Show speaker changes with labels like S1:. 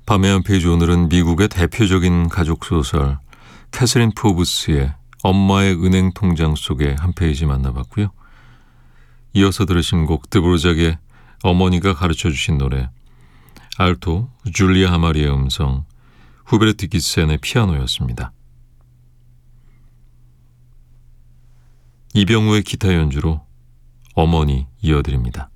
S1: 밤의 한 페이지, 오늘은 미국의 대표적인 가족소설 캐서린 포브스의 엄마의 은행 통장 속의 한 페이지 만나봤고요. 이어서 들으신 곡 드보르작의 어머니가 가르쳐주신 노래, 알토 줄리아 하마리의 음성, 후베르트 기센의 피아노였습니다. 이병우의 기타 연주로 어머니 이어드립니다.